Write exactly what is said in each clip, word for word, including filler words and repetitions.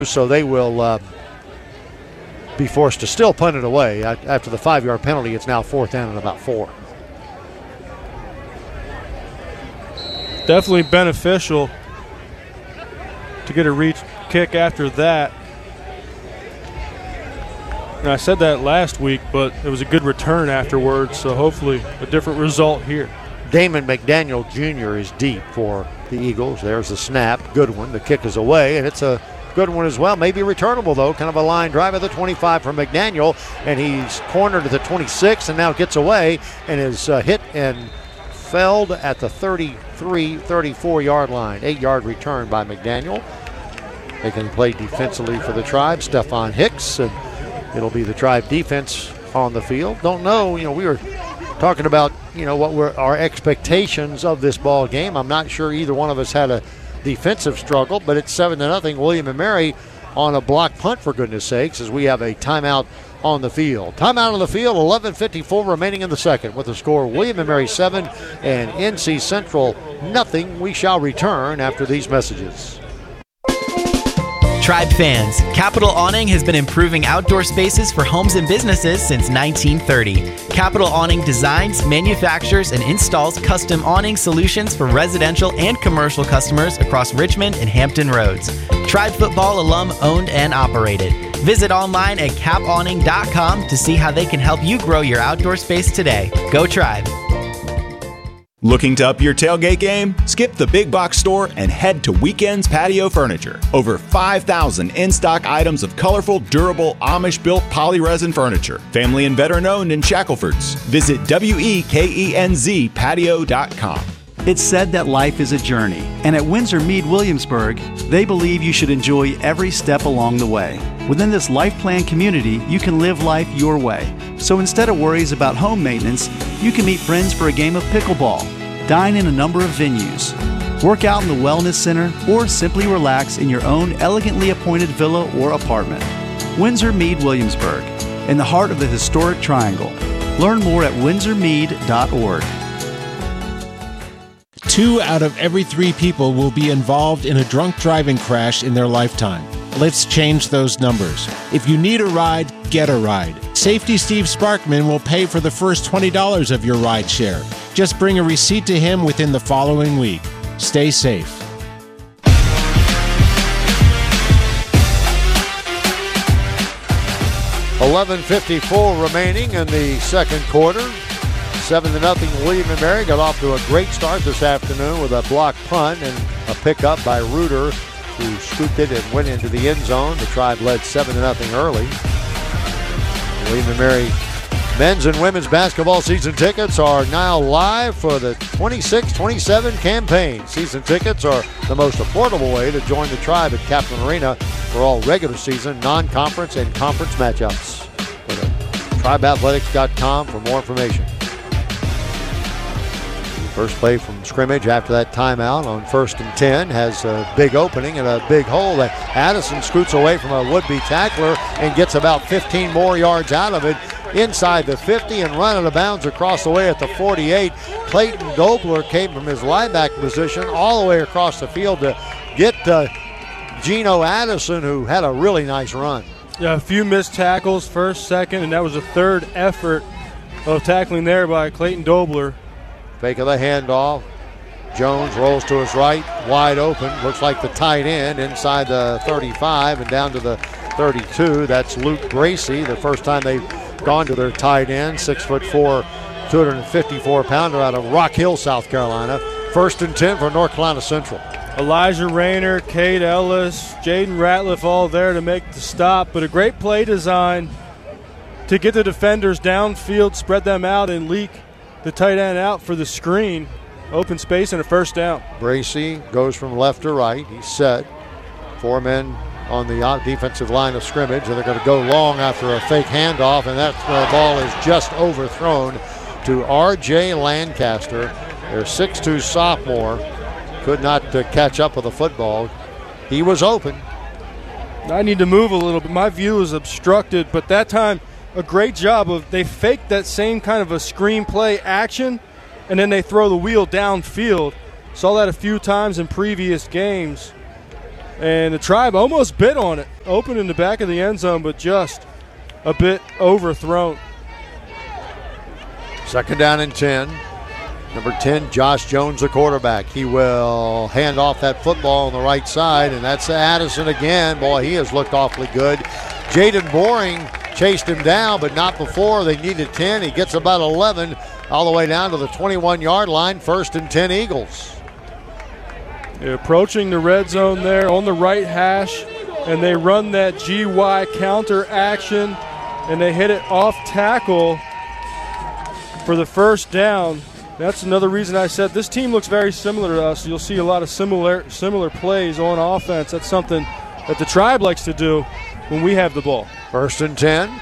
So they will uh, be forced to still punt it away. After the five-yard penalty, it's now fourth down and about four. Definitely beneficial to get a reach kick after that. And I said that last week, but it was a good return afterwards, so hopefully a different result here. Damon McDaniel Junior is deep for the Eagles. There's the snap. Good one. The kick is away, and it's a good one as well. Maybe returnable, though. Kind of a line drive at the twenty-five from McDaniel, and he's cornered at the twenty-six and now gets away and is uh, hit and felled at the thirty-three, thirty-four-yard line. Eight-yard return by McDaniel. They can play defensively for the Tribe. Stephon Hicks, and it'll be the Tribe defense on the field. Don't know, you know, we were talking about, you know, what were our expectations of this ball game. I'm not sure either one of us had a defensive struggle, but it's seven to nothing. William and Mary on a block punt, for goodness sakes, as we have a timeout on the field. Timeout on the field, eleven fifty-four remaining in the second. With the score, William and Mary seven and N C Central nothing. We shall return after these messages. Tribe fans, Capital Awning has been improving outdoor spaces for homes and businesses since nineteen thirty. Capital Awning designs, manufactures, and installs custom awning solutions for residential and commercial customers across Richmond and Hampton Roads. Tribe football alum owned and operated. Visit online at cap awning dot com to see how they can help you grow your outdoor space today. Go Tribe! Looking to up your tailgate game? Skip the big box store and head to Weekends Patio Furniture. Over five thousand in-stock items of colorful, durable, Amish-built polyresin furniture. Family and veteran-owned in Shackelford's. Visit W E K E N Z patio dot com. It's said that life is a journey, and at Windsor Mead Williamsburg, they believe you should enjoy every step along the way. Within this life plan community, you can live life your way. So instead of worries about home maintenance, you can meet friends for a game of pickleball, dine in a number of venues, work out in the wellness center, or simply relax in your own elegantly appointed villa or apartment. Windsor Mead Williamsburg, in the heart of the historic Triangle. Learn more at windsor mead dot org. Two out of every three people will be involved in a drunk driving crash in their lifetime. Let's change those numbers. If you need a ride, get a ride. Safety Steve Sparkman will pay for the first twenty dollars of your ride share. Just bring a receipt to him within the following week. Stay safe. eleven fifty-four remaining in the second quarter. seven to nothing. William and Mary got off to a great start this afternoon with a block punt and a pickup by Reuter, who scooped it and went into the end zone. The Tribe led seven to nothing early. William and Mary men's and women's basketball season tickets are now live for the twenty-six twenty-seven campaign. Season tickets are the most affordable way to join the Tribe at Kaplan Arena for all regular season, non-conference, and conference matchups. Go to tribe athletics dot com for more information. First play from scrimmage after that timeout on first and ten has a big opening and a big hole that Addison scoots away from a would-be tackler and gets about fifteen more yards out of it inside the fifty and run out of bounds across the way at the forty-eight. Clayton Dobler came from his linebacker position all the way across the field to get uh, Gino Addison, who had a really nice run. Yeah, a few missed tackles, first, second, and that was a third effort of tackling there by Clayton Dobler. Fake of the handoff. Jones rolls to his right, wide open. Looks like the tight end inside the thirty-five and down to the thirty-two. That's Luke Gracie, the first time they've gone to their tight end. Six foot four, two hundred fifty-four pounder out of Rock Hill, South Carolina. First and ten for North Carolina Central. Elijah Rayner, Cade Ellis, Jaden Ratliff all there to make the stop, but a great play design to get the defenders downfield, spread them out, and leak the tight end out for the screen. Open space and a first down. Gracie goes from left to right. He's set. Four men on the defensive line of scrimmage, and they're going to go long after a fake handoff, and that uh, ball is just overthrown to R J Lancaster. Their six two sophomore could not uh, catch up with the football. He was open. I need to move a little bit. My view is obstructed, but that time a great job of they faked that same kind of a screenplay action, and then they throw the wheel downfield. Saw that a few times in previous games. And the Tribe almost bit on it, open in the back of the end zone, but just a bit overthrown. Second down and ten. Number ten, Josh Jones, the quarterback. He will hand off that football on the right side, and that's Addison again. Boy, he has looked awfully good. Jaden Boring chased him down, but not before. They needed ten. He gets about eleven all the way down to the twenty-one-yard line. First and ten, Eagles. They're approaching the red zone there on the right hash, and they run that G Y counter action, and they hit it off tackle for the first down. That's another reason I said this team looks very similar to us. You'll see a lot of similar similar plays on offense. That's something that the Tribe likes to do when we have the ball. First and ten.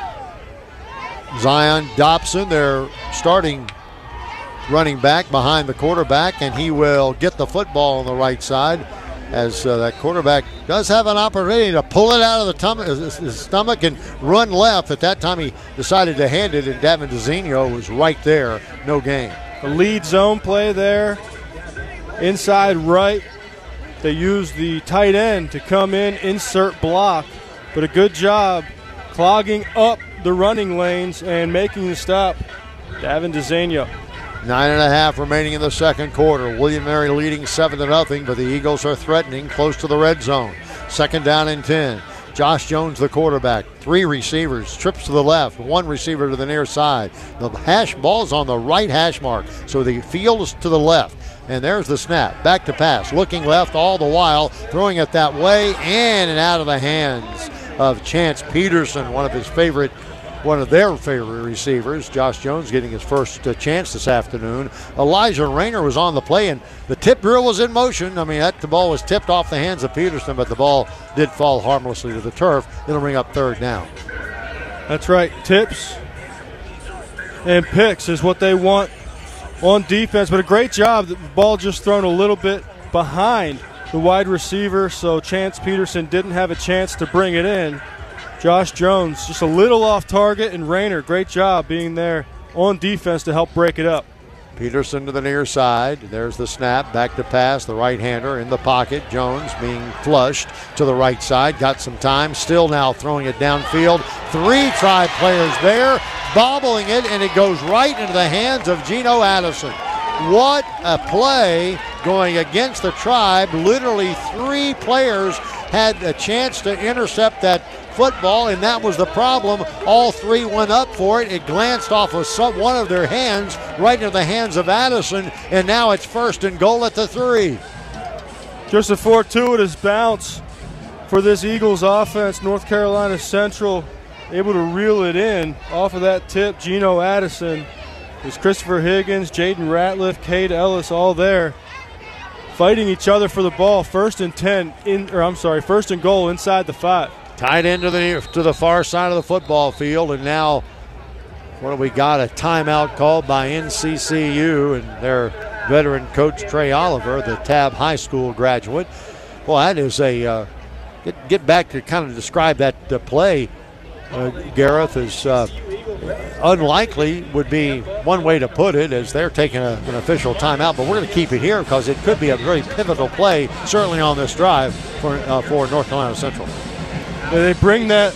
Zion Dobson, their starting running back behind the quarterback, and he will get the football on the right side as uh, that quarterback does have an opportunity to pull it out of the tum- his, his stomach and run left. At that time, he decided to hand it, and Davin DeZinho was right there. No gain. A lead zone play there. Inside right. They use the tight end to come in, insert block. But a good job clogging up the running lanes and making the stop. Davin DeZinho. Nine and a half remaining in the second quarter. William Mary leading seven to nothing, but the Eagles are threatening close to the red zone. Second down and ten. Josh Jones, the quarterback. Three receivers. Trips to the left. One receiver to the near side. The hash ball's on the right hash mark, so the field is to the left. And there's the snap. Back to pass. Looking left all the while. Throwing it that way in and out of the hands of Chance Peterson, one of his favorite One of their favorite receivers. Josh Jones getting his first uh, chance this afternoon. Elijah Rayner was on the play, and the tip drill was in motion. I mean, that the ball was tipped off the hands of Peterson, but the ball did fall harmlessly to the turf. It'll bring up third down. That's right. Tips and picks is what they want on defense, but a great job. The ball just thrown a little bit behind the wide receiver, so Chance Peterson didn't have a chance to bring it in. Josh Jones just a little off target, and Rayner, great job being there on defense to help break it up. Peterson to the near side. There's the snap. Back to pass. The right-hander in the pocket. Jones being flushed to the right side. Got some time. Still now throwing it downfield. Three Tribe players there, bobbling it, and it goes right into the hands of Geno Addison. What a play going against the Tribe. Literally three players had a chance to intercept that football, and that was the problem. All three went up for it. It glanced off of some, one of their hands right into the hands of Addison, and now it's first and goal at the three. Just a fortuitous bounce for this Eagles offense. North Carolina Central able to reel it in off of that tip. Geno Addison. There's Christopher Higgins, Jaden Ratliff, Cade Ellis, all there fighting each other for the ball. First and ten, in, or I'm sorry, first and goal inside the five. Tied into the to the far side of the football field, and now what do we got? A timeout called by N C C U and their veteran coach Trey Oliver, the Tabb High School graduate. Well, that is a uh, get get back to kind of describe that uh, play. Uh, Gareth is uh, unlikely would be one way to put it, as they're taking a, an official timeout, but we're going to keep it here because it could be a very pivotal play, certainly on this drive for uh, for North Carolina Central. They bring that,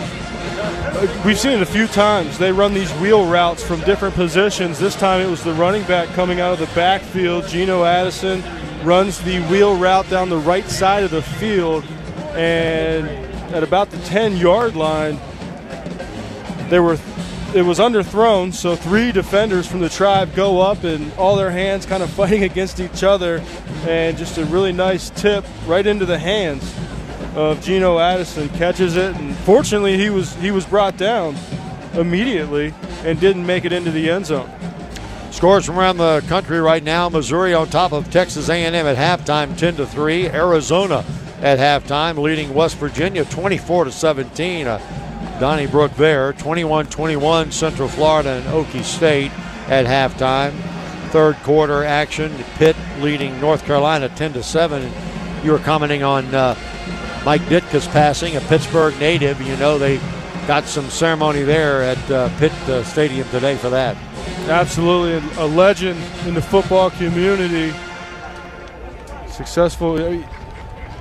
we've seen it a few times. They run these wheel routes from different positions. This time it was the running back coming out of the backfield. Geno Addison runs the wheel route down the right side of the field, and at about the ten-yard line, they were it was underthrown, so three defenders from the Tribe go up, and all their hands kind of fighting against each other, and just a really nice tip right into the hands of Geno Addison. Catches it, and fortunately he was he was brought down immediately and didn't make it into the end zone. Scores from around the country right now. Missouri on top of Texas A and M at halftime, ten to three. Arizona at halftime leading West Virginia twenty-four to seventeen. Uh, Donnybrook there. twenty-one twenty-one Central Florida and Okie State at halftime. Third quarter action. Pitt leading North Carolina ten to seven. You were commenting on uh, Mike Ditka's passing, a Pittsburgh native. You know they got some ceremony there at uh, Pitt uh, Stadium today for that. Absolutely, a legend in the football community. Successful.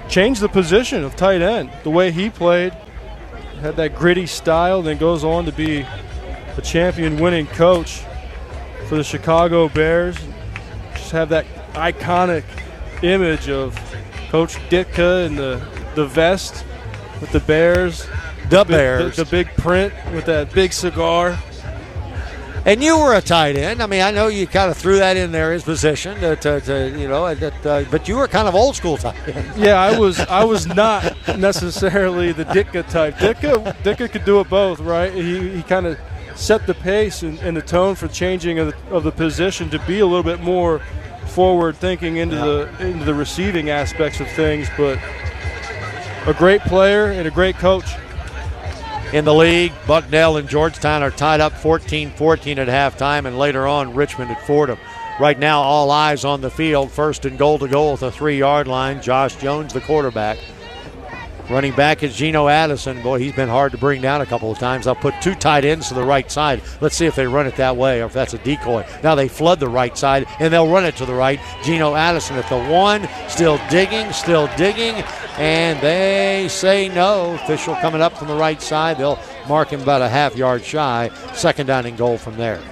changed the position of tight end. The way he played, had that gritty style, then goes on to be a champion-winning coach for the Chicago Bears. Just have that iconic image of Coach Ditka and the, the vest with the Bears. The big, Bears. The, the big print with that big cigar. And you were a tight end. I mean, I know you kind of threw that in there, his position, to, to, to you know, that, uh, but you were kind of old school tight end. Yeah, I was. I was not necessarily the Ditka type. Ditka, Ditka could do it both, right? He he kind of set the pace and, and the tone for changing of the, of the position to be a little bit more forward thinking into yeah. the into the receiving aspects of things. But a great player and a great coach. In the league, Bucknell and Georgetown are tied up fourteen fourteen at halftime, and later on Richmond at Fordham. Right now, all eyes on the field. First and goal to goal at the three-yard line. Josh Jones, the quarterback. Running back is Geno Addison. Boy, he's been hard to bring down a couple of times. I'll put two tight ends to the right side. Let's see if they run it that way or if that's a decoy. Now they flood the right side, and they'll run it to the right. Geno Addison at the one, still digging, still digging, and they say no. Official coming up from the right side. They'll mark him about a half yard shy. Second down and goal from there.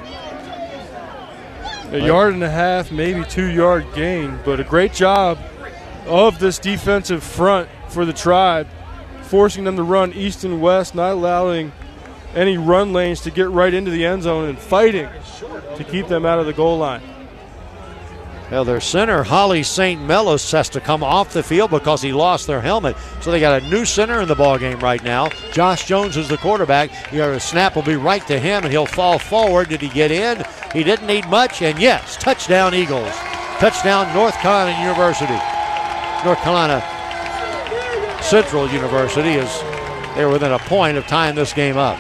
A yard and a half, maybe two-yard gain, but a great job of this defensive front for the Tribe, forcing them to run east and west, not allowing any run lanes to get right into the end zone and fighting to keep them out of the goal line. Well, their center, Holly Saint Melos, has to come off the field because he lost their helmet. So they got a new center in the ballgame right now. Josh Jones is the quarterback. The snap will be right to him, and he'll fall forward. Did he get in? He didn't need much, and yes, touchdown Eagles. Touchdown North Carolina University. North Carolina Central University is they're within a point of tying this game up.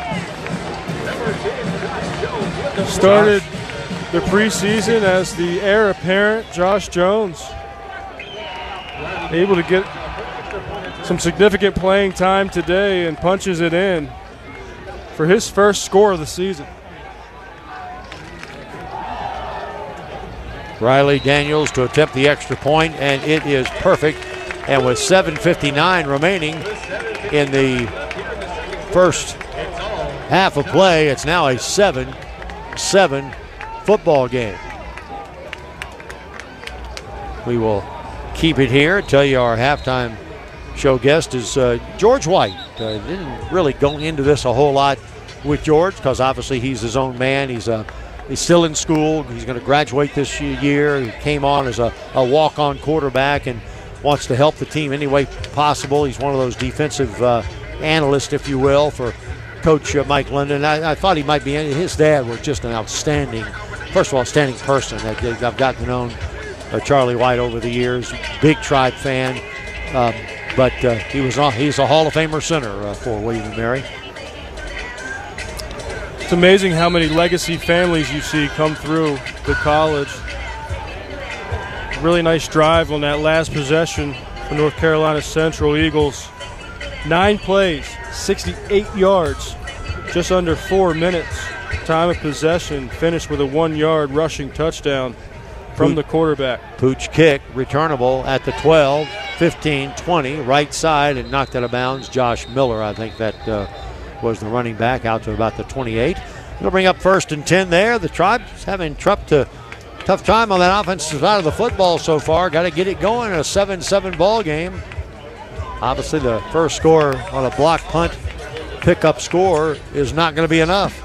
Started the preseason as the heir apparent, Josh Jones, able to get some significant playing time today and punches it in for his first score of the season. Riley Daniels to attempt the extra point, and it is perfect. And with seven fifty-nine remaining in the first half of play, it's now a seven seven football game. We will keep it here. Tell you our halftime show guest is uh, George White. Uh, didn't really go into this a whole lot with George because obviously he's his own man. He's a He's still in school. He's going to graduate this year. He came on as a, a walk-on quarterback and wants to help the team any way possible. He's one of those defensive uh, analysts, if you will, for Coach uh, Mike London. I, I thought he might be. His dad was just an outstanding, first of all, outstanding person. I've gotten to know uh, Charlie White over the years. Big Tribe fan, um, but uh, he was he's a Hall of Famer center uh, for William and Mary. It's amazing how many legacy families you see come through the college. Really nice drive on that last possession for North Carolina Central Eagles. Nine plays, sixty-eight yards, just under four minutes. Time of possession, finished with a one-yard rushing touchdown from the quarterback. Pooch kick, returnable at the twelve, fifteen, twenty, right side, and knocked out of bounds. Josh Miller, I think that uh, was the running back, out to about the twenty-eight. It'll bring up first and ten there. The Tribe's having tough, to, tough time on that offensive side of the football so far. Got to get it going in a seven seven ball game. Obviously, the first score on a block punt pickup score is not going to be enough.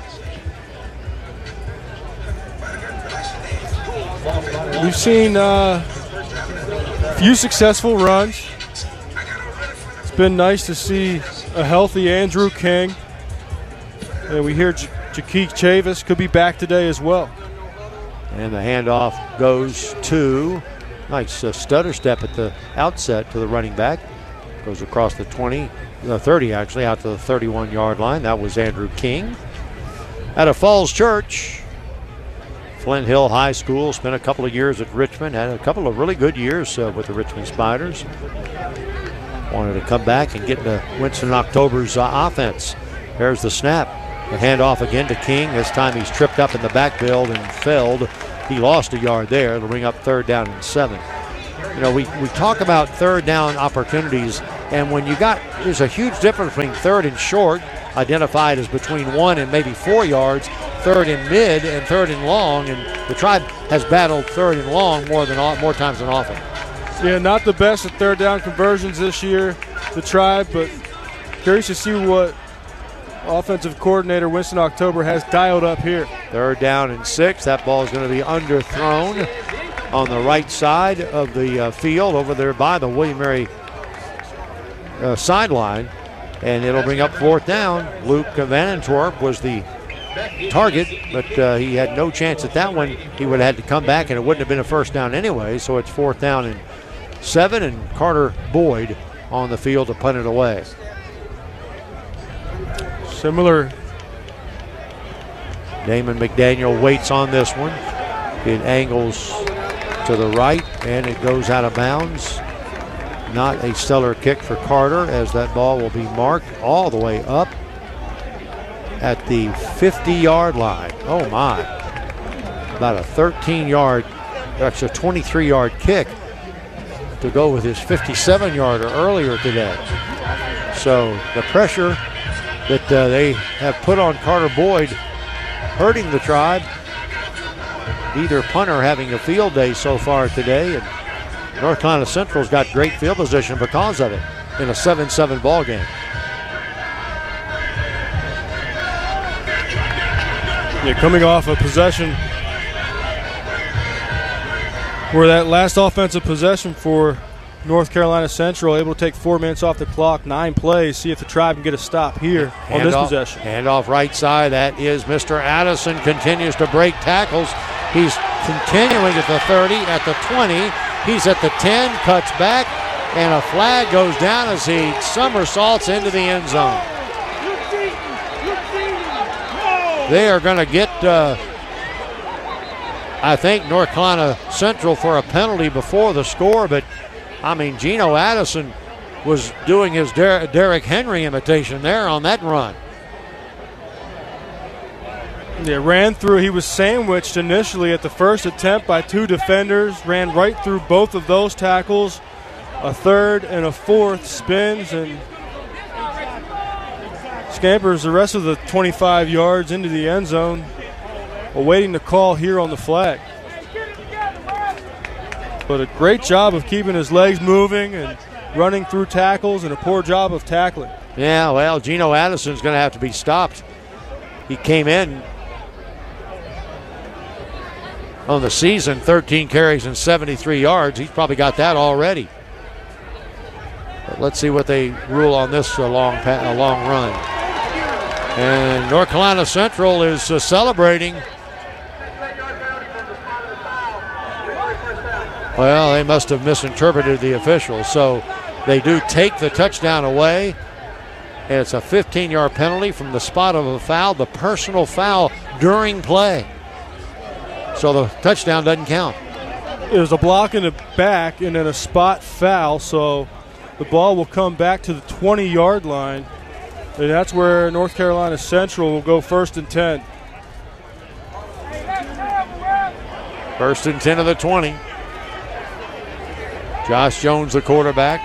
We've seen uh, a few successful runs. It's been nice to see a healthy Andrew King. And we hear J- Jakeek Chavis could be back today as well. And the handoff goes to, nice uh, stutter step at the outset to the running back. Goes across the twenty, the thirty actually, out to the thirty-one-yard line. That was Andrew King. Out of Falls Church, Flint Hill High School, spent a couple of years at Richmond, had a couple of really good years uh, with the Richmond Spiders. Wanted to come back and get into Winston October's uh, offense. There's the snap. The handoff again to King. This time he's tripped up in the backfield and felled. He lost a yard there. It'll bring up third down and seven. you know, we, we talk about third down opportunities, and when you got, there's a huge difference between third and short, identified as between one and maybe four yards, third and mid, and third and long, and the Tribe has battled third and long more than more times than often. Yeah, not the best at third down conversions this year, the Tribe, but curious to see what offensive coordinator Winston October has dialed up here. Third down and six. That ball is going to be underthrown on the right side of the uh, field over there by the William Mary uh, sideline, and it'll bring up fourth down. Luke Van Antwerp was the target, but uh, he had no chance at that one. He would have had to come back, and it wouldn't have been a first down anyway, so it's fourth down and seven, and Carter Boyd on the field to punt it away. Similar. Damon McDaniel waits on this one. It angles to the right, and it goes out of bounds. Not a stellar kick for Carter, as that ball will be marked all the way up at the fifty-yard line. Oh, my. About a thirteen-yard, actually a twenty-three-yard kick to go with his fifty-seven-yarder earlier today. So the pressure that uh, they have put on Carter Boyd hurting the Tribe. Either punter having a field day so far today, and North Carolina Central's got great field position because of it in a seven seven ball game. Yeah, coming off a possession where that last offensive possession for North Carolina Central, able to take four minutes off the clock, nine plays, see if the Tribe can get a stop here hand on this off, possession. Hand off right side, that is Mister Addison, continues to break tackles. He's continuing at the thirty, at the twenty, he's at the ten, cuts back, and a flag goes down as he somersaults into the end zone. They are going to get, uh, I think, North Carolina Central for a penalty before the score, but I mean, Geno Addison was doing his Der- Derrick Henry imitation there on that run. Yeah, ran through. He was sandwiched initially at the first attempt by two defenders, ran right through both of those tackles. A third and a fourth, spins and scampers the rest of the twenty-five yards into the end zone, awaiting the call here on the flag. But a great job of keeping his legs moving and running through tackles, and a poor job of tackling. Yeah, well, Geno Addison's going to have to be stopped. He came in on the season, thirteen carries and seventy-three yards. He's probably got that already. But let's see what they rule on this uh, long, pa- uh, long run. And North Carolina Central is uh, celebrating. Well, they must have misinterpreted the official. So they do take the touchdown away. And it's a fifteen-yard penalty from the spot of a foul, the personal foul during play. So the touchdown doesn't count. It was a block in the back and then a spot foul. So the ball will come back to the twenty-yard line. And that's where North Carolina Central will go first and ten. First and ten of the twenty. Josh Jones, the quarterback.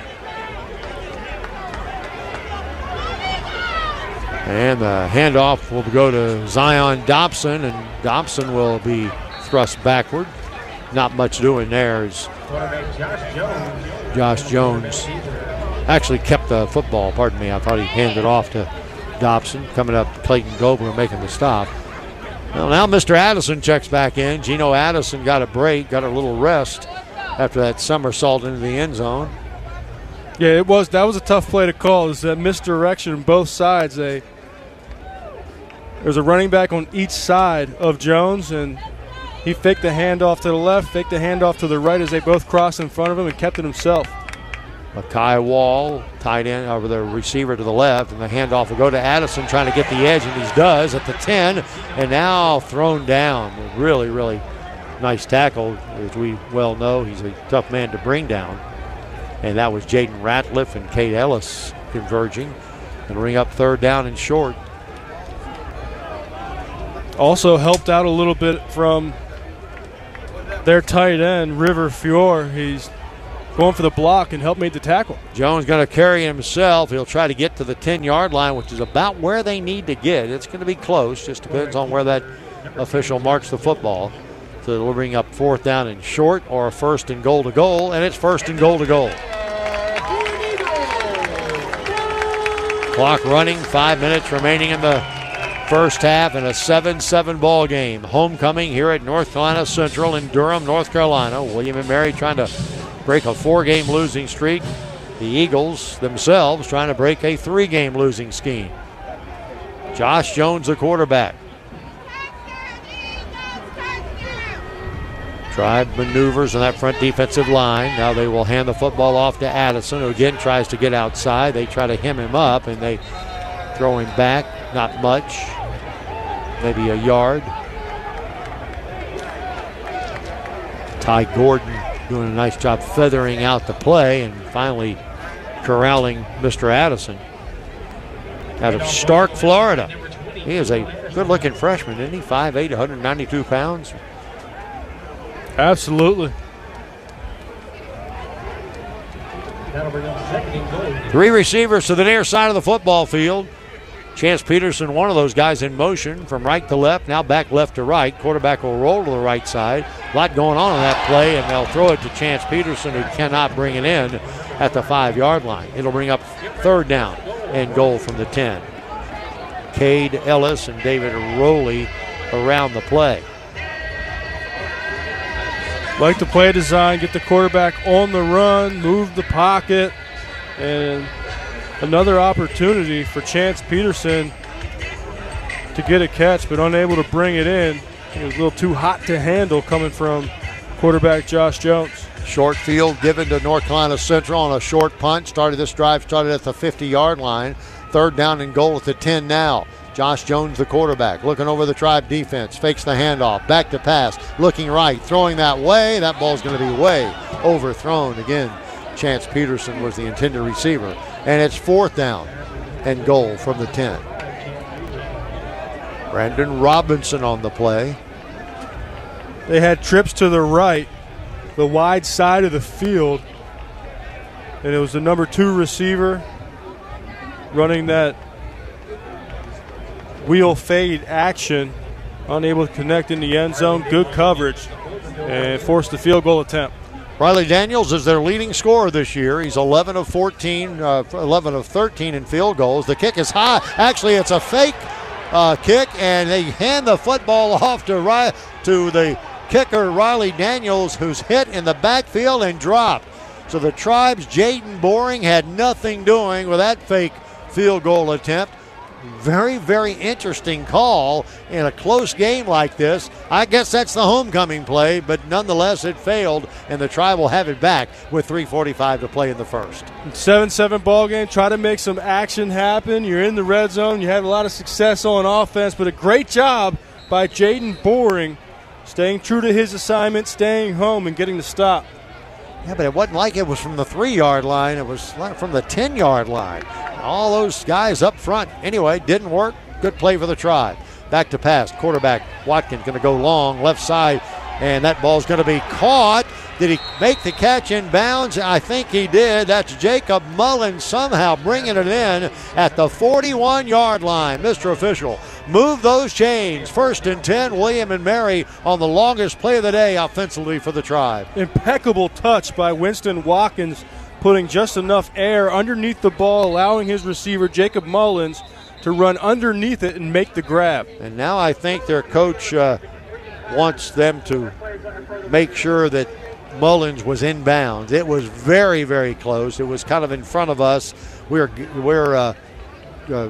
And the handoff will go to Zion Dobson, and Dobson will be thrust backward. Not much doing there as Josh Jones actually kept the football, pardon me. I thought he handed off to Dobson. Coming up, Clayton Gobler making the stop. Well, now Mister Addison checks back in. Geno Addison got a break, got a little rest after that somersault into the end zone. Yeah, it was. That was a tough play to call. It was that misdirection on both sides. They, there's a running back on each side of Jones, and he faked the handoff to the left, faked the handoff to the right as they both crossed in front of him and kept it himself. Makai Wall, tight end over the receiver to the left, and the handoff will go to Addison trying to get the edge, and he does at the ten, and now thrown down. Really, really nice tackle. As we well know, he's a tough man to bring down. And that was Jaden Ratliff and Kate Ellis converging and bring up third down and short. Also helped out a little bit from their tight end, River Fior. He's going for the block and helped make the tackle. Jones going to carry himself. He'll try to get to the ten-yard line, which is about where they need to get. It's going to be close. Just depends on where that official marks the football. So it'll bring up fourth down and short or a first and goal to goal, and it's first and goal to goal. Clock running, five minutes remaining in the first half in a seven seven ball game. Homecoming here at North Carolina Central in Durham, North Carolina. William and Mary trying to break a four-game losing streak. The Eagles themselves trying to break a three-game losing scheme. Josh Jones, the quarterback. Tribe maneuvers on that front defensive line. Now they will hand the football off to Addison, who again tries to get outside. They try to hem him up, and they throw him back. Not much. Maybe a yard. Ty Gordon doing a nice job feathering out the play and finally corralling Mister Addison. Out of Stark, Florida. He is a good-looking freshman, isn't he? five eight, one hundred ninety-two pounds. Absolutely. Three receivers to the near side of the football field. Chance Peterson, one of those guys in motion from right to left, now back left to right. Quarterback will roll to the right side. A lot going on in that play, and they'll throw it to Chance Peterson, who cannot bring it in at the five-yard line. It'll bring up third down and goal from the ten. Cade Ellis and David Rowley around the play. Like the play design, get the quarterback on the run, move the pocket, and another opportunity for Chance Peterson to get a catch, but unable to bring it in. It was a little too hot to handle coming from quarterback Josh Jones. Short field given to North Carolina Central on a short punt. Started this drive, started at the fifty-yard line. Third down and goal at the ten now. Josh Jones, the quarterback, looking over the Tribe defense, fakes the handoff, back to pass, looking right, throwing that way. That ball's going to be way overthrown. Again, Chance Peterson was the intended receiver. And it's fourth down and goal from the ten. Brandon Robinson on the play. They had trips to the right, the wide side of the field, and it was the number two receiver running that wheel fade action, unable to connect in the end zone. Good coverage, and forced the field goal attempt. Riley Daniels is their leading scorer this year. He's eleven of fourteen, uh, eleven of thirteen in field goals. The kick is high. Actually, it's a fake uh, kick, and they hand the football off to Ry- to the kicker, Riley Daniels, who's hit in the backfield and dropped. So the Tribe's Jaden Boring had nothing doing with that fake field goal attempt. Very, very interesting call in a close game like this. I guess that's the homecoming play, but nonetheless it failed, and the Tribe will have it back with three forty-five to play in the first. seven seven ball game. Try to make some action happen. You're in the red zone. You have a lot of success on offense, but a great job by Jaden Boring, staying true to his assignment, staying home, and getting the stop. Yeah, but it wasn't like it was from the three-yard line. It was from the ten-yard line. All those guys up front. Anyway, didn't work. Good play for the Tribe. Back to pass. Quarterback Watkins going to go long, left side, and that ball's going to be caught. Did he make the catch in bounds? I think he did. That's Jacob Mullins somehow bringing it in at the forty-one-yard line. Mister Official, move those chains. First and ten, William and Mary on the longest play of the day offensively for the Tribe. Impeccable touch by Winston Watkins, putting just enough air underneath the ball, allowing his receiver, Jacob Mullins, to run underneath it and make the grab. And now I think their coach uh, wants them to make sure that Mullins was in bounds. It was very, very close. It was kind of in front of us. We're we're uh, uh,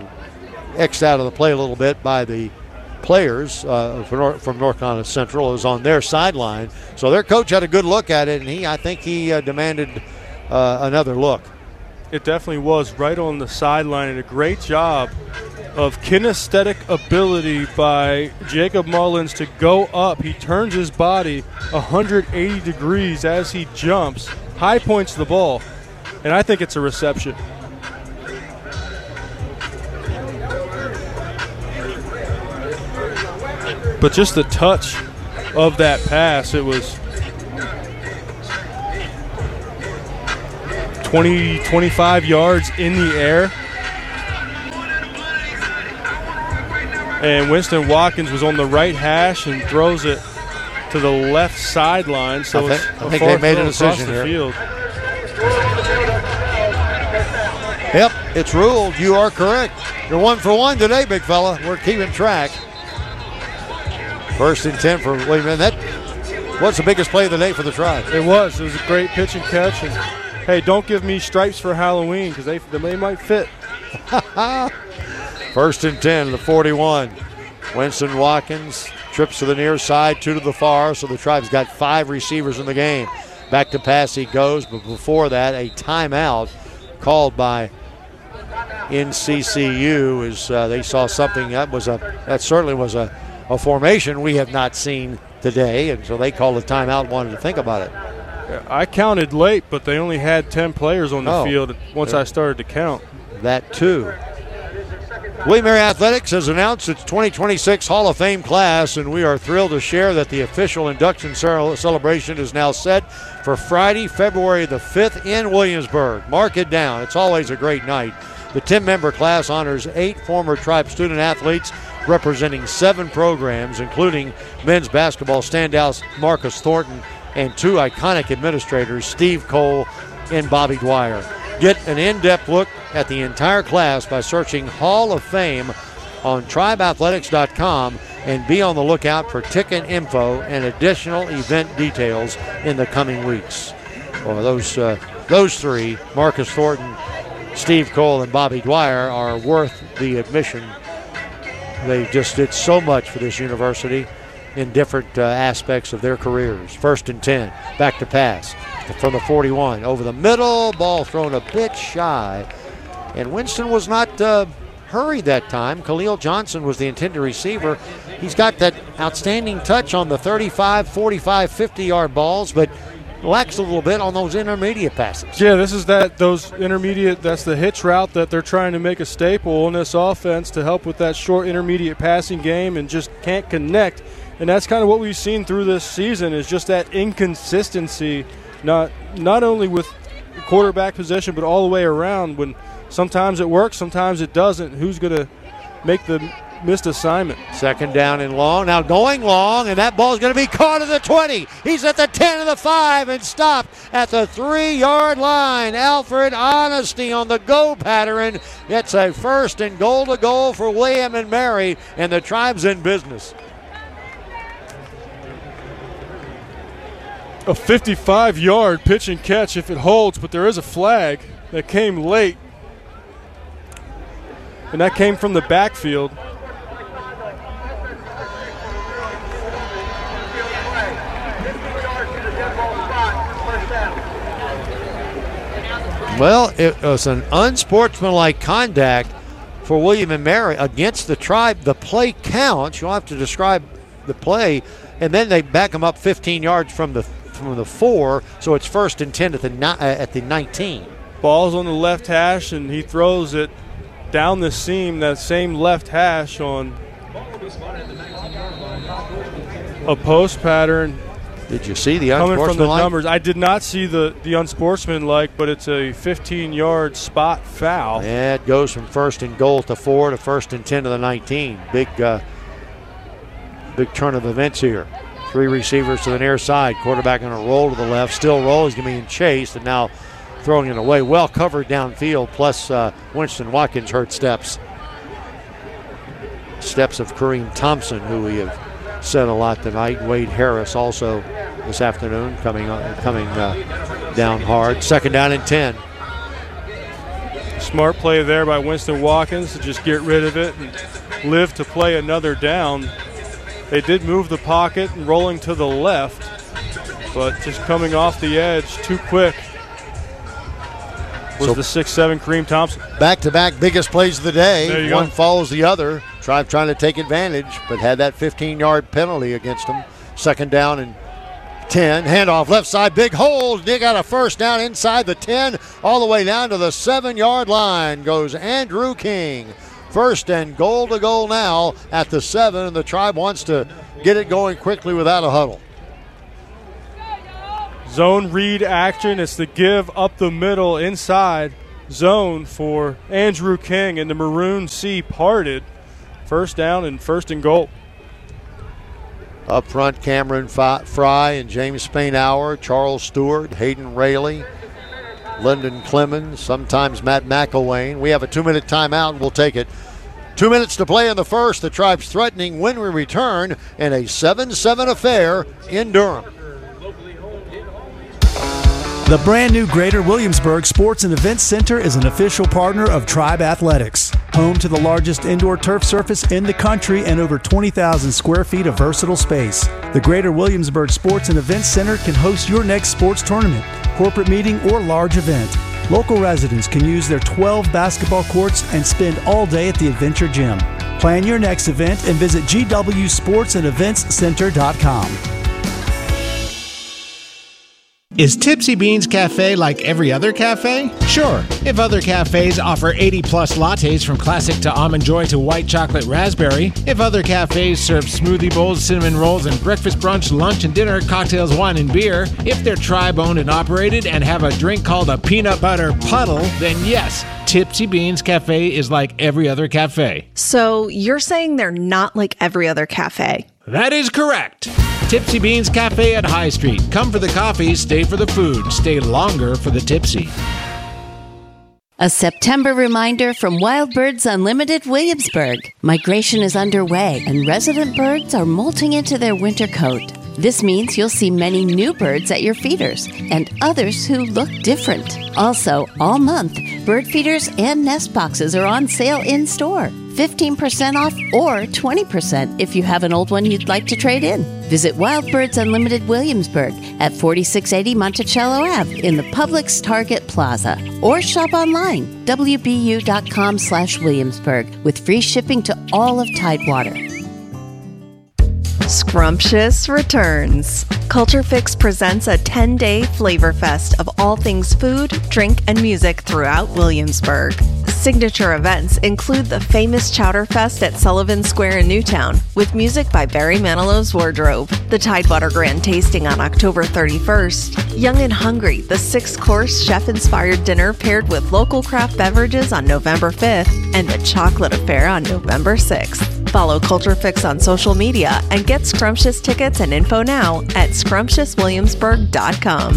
X'd out of the play a little bit by the players uh, from, North, from North Carolina Central. It was on their sideline. So their coach had a good look at it, and he, I think he uh, demanded uh, another look. It definitely was right on the sideline, and a great job of kinesthetic ability by Jacob Mullins to go up. He turns his body one hundred eighty degrees as he jumps, high points the ball, and I think it's a reception. But just the touch of that pass, it was twenty, twenty-five yards in the air. And Winston Watkins was on the right hash and throws it to the left sideline. So I it's think, a I think far they made throw a decision across the here. field. Yep, it's ruled. You are correct. You're one for one today, big fella. We're keeping track. First and ten for William. That was the biggest play of the day for the Tribe. It was. It was a great pitch and catch. And hey, don't give me stripes for Halloween because they, they might fit. First and ten, the forty-one. Winston Watkins trips to the near side, two to the far, so the Tribe's got five receivers in the game. Back to pass he goes, but before that, a timeout called by N C C U as uh, they saw something that was a that certainly was a, a formation we have not seen today, and so they called a timeout and wanted to think about it. I counted late, but they only had ten players on the Oh. field once I started to count. That too. William and Mary Athletics has announced its twenty twenty-six Hall of Fame class, and we are thrilled to share that the official induction cer- celebration is now set for Friday, February the fifth in Williamsburg. Mark it down. It's always a great night. The ten-member class honors eight former Tribe student athletes representing seven programs, including men's basketball standouts Marcus Thornton and two iconic administrators, Steve Cole and Bobby Dwyer. Get an in-depth look at the entire class by searching Hall of Fame on tribe athletics dot com and be on the lookout for ticket info and additional event details in the coming weeks. Well, those, uh, those three, Marcus Thornton, Steve Cole, and Bobby Dwyer, are worth the admission. They just did so much for this university in different uh, aspects of their careers. First and ten, back to pass from the forty-one. Over the middle, ball thrown a bit shy. And Winston was not uh, hurried that time. Khalil Johnson was the intended receiver. He's got that outstanding touch on the thirty-five, forty-five, fifty-yard balls, but lacks a little bit on those intermediate passes. Yeah, this is that those intermediate, that's the hitch route that they're trying to make a staple in this offense to help with that short intermediate passing game and just can't connect. And that's kind of what we've seen through this season is just that inconsistency, not not only with quarterback position but all the way around. When sometimes it works, sometimes it doesn't. Who's going to make the missed assignment? Second down and long. Now going long, and that ball is going to be caught at the twenty. He's at the ten and the five and stopped at the three-yard line. Alfred Honesty on the go pattern. It's a first and goal to goal for William and Mary, and the Tribe's in business. A fifty-five-yard pitch and catch if it holds, but there is a flag that came late, and that came from the backfield. Well, it was an unsportsmanlike conduct for William and Mary against the Tribe. The play counts. You'll have to describe the play, and then they back them up fifteen yards from the from the four, so it's first and ten at the ni- at the nineteen. Ball's on the left hash, and he throws it down the seam, that same left hash on a post pattern. Did you see the coming from the unsportsmanlike? numbers? I did not see the, the unsportsmanlike, but it's a fifteen-yard spot foul. Yeah, it goes from first and goal to four to first and ten to the nineteen. Big, uh, big turn of events here. Three receivers to the near side. Quarterback going to roll to the left. Still roll. He's going to be in chase, and now throwing it away. Well covered downfield. Plus uh, Winston Watkins hurt steps. Steps of Kareem Thompson, who we have said a lot tonight. Wade Harris also this afternoon coming uh, coming uh, down hard. Second down and ten. Smart play there by Winston Watkins to just get rid of it and live to play another down. They did move the pocket and rolling to the left, but just coming off the edge too quick was So- the six seven Kareem Thompson. Back-to-back biggest plays of the day. There you One go. follows the other. Tribe trying to take advantage, but had that fifteen-yard penalty against them. Second down and ten. Handoff left side, big hole. They got a first down inside the ten, all the way down to the seven-yard line goes Andrew King. First and goal to goal now at the seven, and the Tribe wants to get it going quickly without a huddle. Zone read action. It's the give up the middle inside zone for Andrew King, and the Maroon Sea parted. First down and first and goal. Up front, Cameron Fry and James Spainhour, Charles Stewart, Hayden Rayleigh, Lyndon Clemens, sometimes Matt McElwain. We have a two-minute timeout, and we'll take it. Two minutes to play in the first. The Tribe's threatening when we return in a seven seven affair in Durham. The brand new Greater Williamsburg Sports and Events Center is an official partner of Tribe Athletics. Home to the largest indoor turf surface in the country and over twenty thousand square feet of versatile space. The Greater Williamsburg Sports and Events Center can host your next sports tournament, corporate meeting, or large event. Local residents can use their twelve basketball courts and spend all day at the Adventure Gym. Plan your next event and visit G W sports and events center dot com. Is Tipsy Beans Cafe like every other cafe? Sure. If other cafes offer eighty plus lattes from classic to almond joy to white chocolate raspberry, if other cafes serve smoothie bowls, cinnamon rolls, and breakfast, brunch, lunch, and dinner, cocktails, wine, and beer, if they're tribe owned and operated and have a drink called a peanut butter puddle, then yes, Tipsy Beans Cafe is like every other cafe. So you're saying they're not like every other cafe? That is correct. Tipsy Beans Cafe at High Street. Come for the coffee, stay for the food, stay longer for the tipsy. A September reminder from Wild Birds Unlimited Williamsburg. Migration is underway and resident birds are molting into their winter coat. This means you'll see many new birds at your feeders and others who look different. Also, all month, bird feeders and nest boxes are on sale in store. fifteen percent off or twenty percent if you have an old one you'd like to trade in. Visit Wild Birds Unlimited Williamsburg at forty-six eighty Monticello Avenue in the Publix Target Plaza. Or shop online, w b u dot com slash Williamsburg, with free shipping to all of Tidewater. Scrumptious returns. Culture Fix presents a ten-day flavor fest of all things food, drink, and music throughout Williamsburg. Signature events include the famous Chowder Fest at Sullivan Square in Newtown, with music by Barry Manilow's Wardrobe, the Tidewater Grand Tasting on October thirty-first, Young and Hungry, the six-course chef-inspired dinner paired with local craft beverages on November fifth, and the Chocolate Affair on November sixth. Follow Culture Fix on social media and get Scrumptious tickets and info now at scrumptious williamsburg dot com.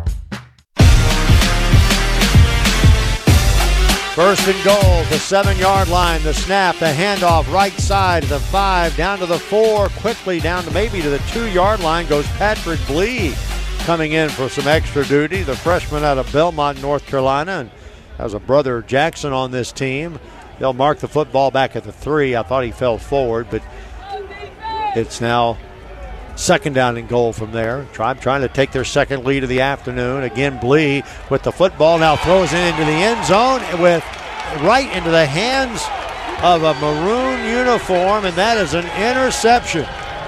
First and goal, the seven-yard line, the snap, the handoff, right side of the five, down to the four, quickly down to maybe to the two-yard line goes Patrick Blee, coming in for some extra duty, the freshman out of Belmont, North Carolina, and has a brother Jackson on this team. They'll mark the football back at the three. I thought he fell forward, but it's now second down and goal from there. Tribe trying to take their second lead of the afternoon. Again, Blee with the football now throws it into the end zone with right into the hands of a maroon uniform, and that is an interception.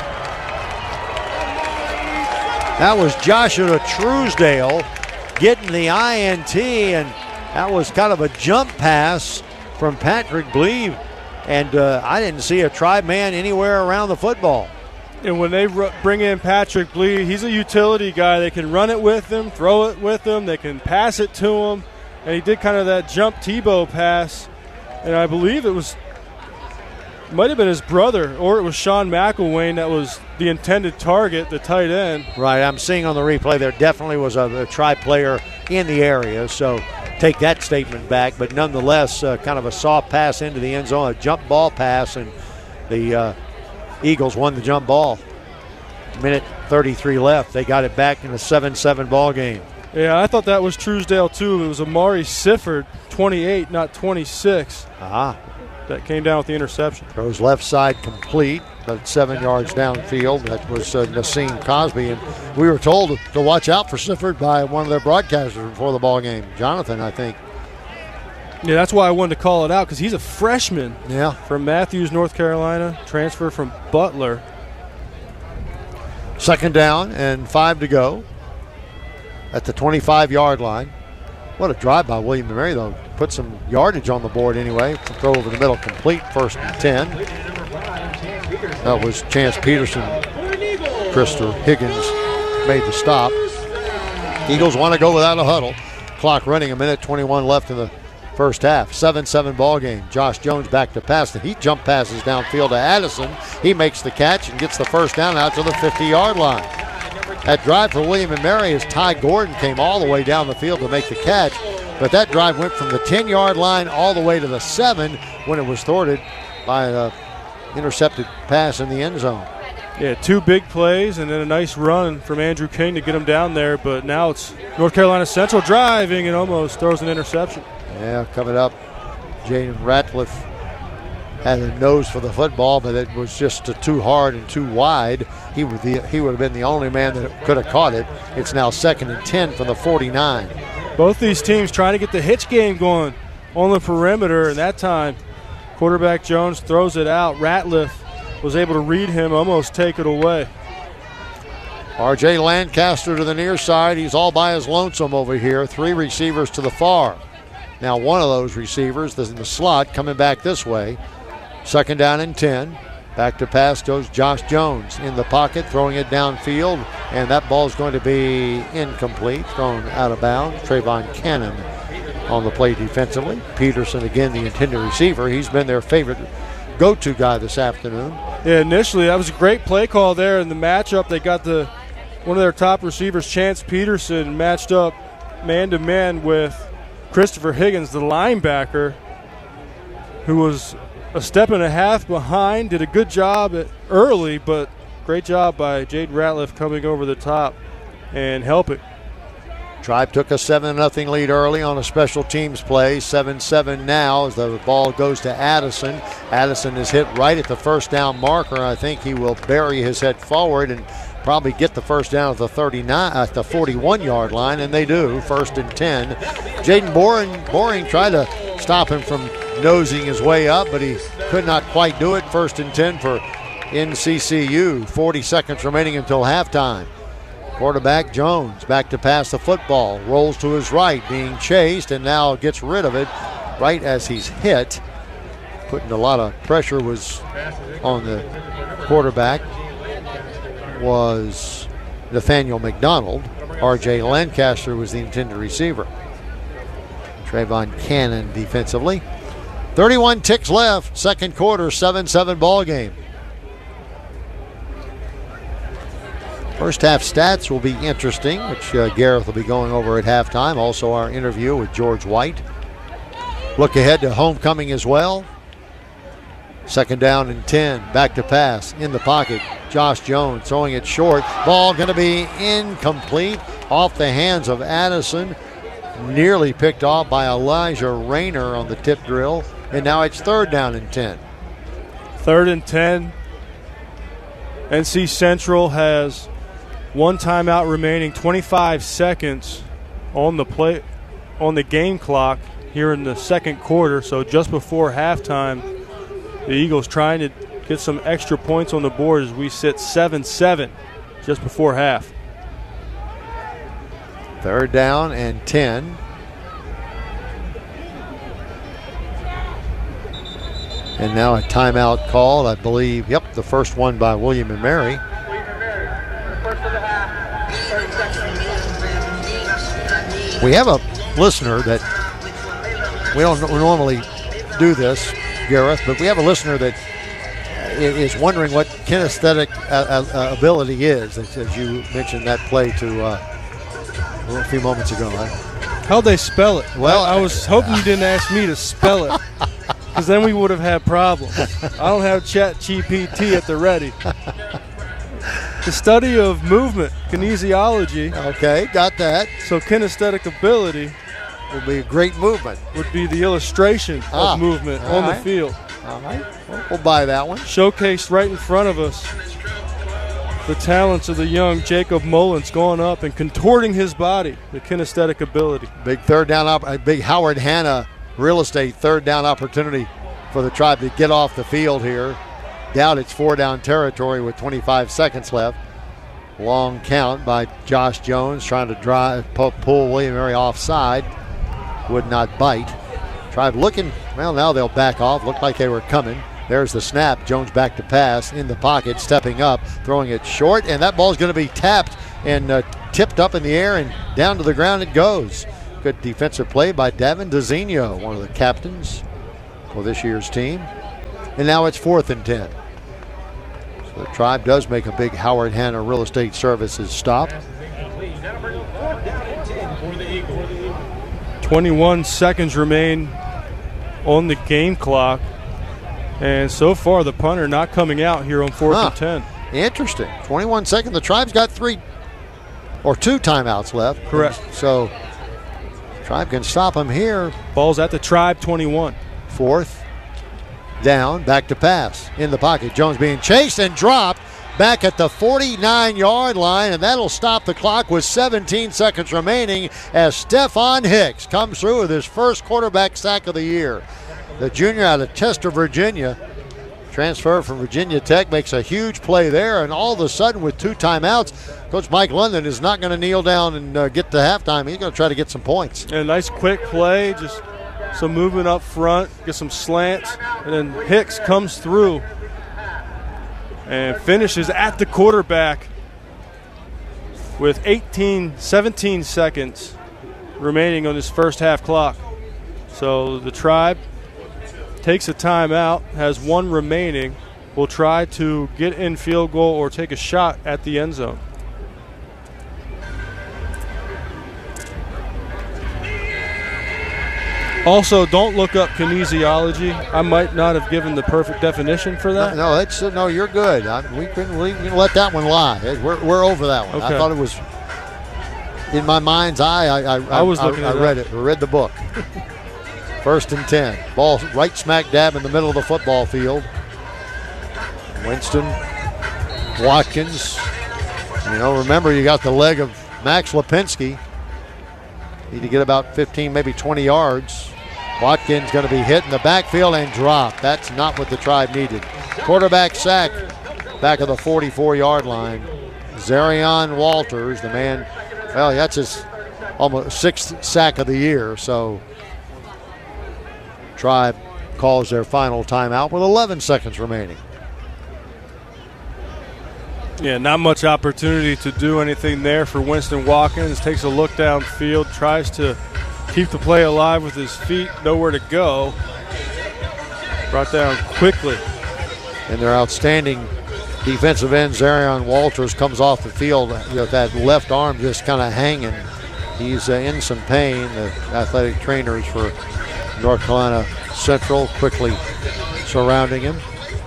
That was Joshua Truesdale getting the I N T, and that was kind of a jump pass from Patrick Blee, and uh, I didn't see a Tribe man anywhere around the football. And when they r- bring in Patrick Blee, he's a utility guy. They can run it with him, throw it with him, they can pass it to him, and he did kind of that jump Tebow pass, and I believe it was might have been his brother, or it was Sean McElwain that was the intended target, the tight end. Right, I'm seeing on the replay there definitely was a, a Tribe player in the area, so take that statement back, but nonetheless, uh, kind of a soft pass into the end zone, a jump ball pass, and the uh, Eagles won the jump ball. Minute thirty-three left. They got it back in a seven seven ball game. Yeah, I thought that was Truesdale too. It was Amari Sifford, twenty-eight, not twenty-six. Ah. That came down with the interception. Throws left side complete, but seven yards downfield. That was uh, Nassim Cosby, and we were told to watch out for Sifford by one of their broadcasters before the ball game, Jonathan, I think. Yeah, that's why I wanted to call it out, because he's a freshman. Yeah. From Matthews, North Carolina, transfer from Butler. Second down and five to go at the twenty-five-yard line. What a drive by William and Mary, though. Put some yardage on the board anyway. Throw over the middle, complete, first and ten. That was Chance Peterson. Krister Higgins made the stop. Eagles want to go without a huddle. Clock running, a minute twenty-one left in the first half. seven seven ball game. Josh Jones back to pass. The Heat jump passes downfield to Addison. He makes the catch and gets the first down out to the fifty-yard line. That drive for William and Mary as Ty Gordon came all the way down the field to make the catch. But that drive went from the ten-yard line all the way to the seven when it was thwarted by an intercepted pass in the end zone. Yeah, two big plays and then a nice run from Andrew King to get him down there. But now it's North Carolina Central driving and almost throws an interception. Yeah, coming up, Jaden Ratliff had a nose for the football, but it was just too hard and too wide. He would, the, he would have been the only man that could have caught it. It's now second and ten from the forty-nine. Both these teams trying to get the hitch game going on the perimeter, and that time quarterback Jones throws it out. Ratliff was able to read him, almost take it away. R J Lancaster to the near side. He's all by his lonesome over here. Three receivers to the far. Now one of those receivers in the slot coming back this way. Second down and ten. Back to pass goes Josh Jones in the pocket, throwing it downfield, and that ball is going to be incomplete, thrown out of bounds. Trayvon Cannon on the play defensively. Peterson, again, the intended receiver. He's been their favorite go-to guy this afternoon. Yeah, initially that was a great play call there in the matchup. They got the one of their top receivers, Chance Peterson, matched up man-to-man with Christopher Higgins, the linebacker, who was a step and a half behind. Did a good job at early, but great job by Jaden Ratliff coming over the top and helping. Tribe took a seven nothing lead early on a special teams play. seven seven now as the ball goes to Addison. Addison is hit right at the first down marker. I think he will bury his head forward and probably get the first down at the thirty-nine, at the forty-one-yard line, and they do. First and ten. Jaden Boring, Boring tried to stop him from nosing his way up, but he could not quite do it. First and ten for N C C U. forty seconds remaining until halftime. Quarterback Jones back to pass the football. Rolls to his right, being chased, and now gets rid of it right as he's hit. Putting a lot of pressure was on the quarterback was Nathaniel McDonald. R J Lancaster was the intended receiver. Trayvon Cannon defensively. thirty-one ticks left, second quarter, seven seven ball game. First half stats will be interesting, which uh, Gareth will be going over at halftime. Also our interview with George White. Look ahead to homecoming as well. Second down and ten, back to pass, in the pocket. Josh Jones throwing it short. Ball going to be incomplete, off the hands of Addison. Nearly picked off by Elijah Rayner on the tip drill. And now it's third down and ten. Third and ten. N C Central has one timeout remaining, twenty-five seconds on the play, on the game clock here in the second quarter. So just before halftime, the Eagles trying to get some extra points on the board as we sit seven seven just before half. Third down and ten. And now a timeout called, I believe. Yep, the first one by William and Mary. We have a listener that we don't normally do this, Gareth, but we have a listener that is wondering what kinesthetic uh, ability is, as you mentioned that play to uh, a few moments ago. Right? How'd they spell it? Well, I, I was hoping you didn't ask me to spell it, because then we would have had problems. I don't have Chat G P T at the ready. The study of movement, kinesiology. Okay, got that. So kinesthetic ability will be a great movement. Would be the illustration ah, of movement on right. the field. All right, well, we'll buy that one. Showcased right in front of us. The talents of the young Jacob Mullins going up and contorting his body, the kinesthetic ability. Big third down, op- big Howard Hanna real estate third down opportunity for the Tribe to get off the field here. Down it's four down territory with twenty-five seconds left. Long count by Josh Jones trying to drive, pull William Mary offside. Would not bite. Tribe looking, well, now they'll back off. Looked like they were coming. There's the snap. Jones back to pass in the pocket, stepping up, throwing it short, and that ball's going to be tapped and uh, tipped up in the air and down to the ground it goes. Good defensive play by Davin DeZinho, one of the captains for this year's team. And now it's fourth and ten. So the Tribe does make a big Howard Hanna Real Estate Services stop. twenty-one seconds remain on the game clock. And so far, the punter not coming out here on fourth huh. and ten. Interesting. twenty-one seconds. The Tribe's got three or two timeouts left. Correct. So Tribe can stop him here. Ball's at the Tribe twenty-one. Fourth down, back to pass. In the pocket. Jones being chased and dropped back at the forty-nine-yard line, and that'll stop the clock with seventeen seconds remaining as Stephon Hicks comes through with his first quarterback sack of the year. The junior out of Chester, Virginia, transfer from Virginia Tech, makes a huge play there, and all of a sudden with two timeouts, Coach Mike London is not going to kneel down and uh, get to halftime. He's going to try to get some points. And a nice quick play, just some movement up front, get some slants, and then Hicks comes through and finishes at the quarterback with eighteen, seventeen seconds remaining on his first half clock. So the Tribe takes a timeout, has one remaining, will try to get in field goal or take a shot at the end zone. Also, don't look up kinesiology. I might not have given the perfect definition for that. No, it's, uh, no you're good. I, we, can, we can let that one lie. We're, we're over that one. Okay. I thought it was in my mind's eye. I, I, I was looking I, at I read it. it. I read the book. First and ten. Ball right smack dab in the middle of the football field. Winston, Watkins. You know, remember you got the leg of Max Lipinski. Need to get about fifteen, maybe twenty yards. Watkins going to be hit in the backfield and dropped. That's not what the Tribe needed. Quarterback sack back of the forty-four-yard line. Zarion Walters, the man, well, that's his almost sixth sack of the year. So Tribe calls their final timeout with eleven seconds remaining. Yeah, not much opportunity to do anything there for Winston Watkins. Takes a look downfield, tries to keep the play alive with his feet, nowhere to go. Brought down quickly. And their outstanding defensive end, Zarion Walters, comes off the field with that left arm just kind of hanging. He's uh, in some pain. The athletic trainers for North Carolina Central quickly surrounding him.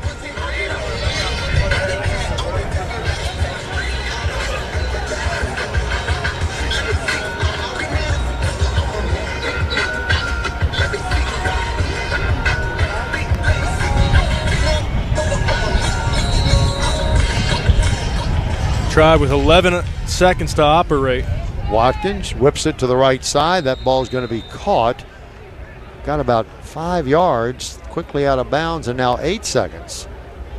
Tribe with eleven seconds to operate. Watkins whips it to the right side. That ball's going to be caught. Got about five yards, quickly out of bounds, and now eight seconds.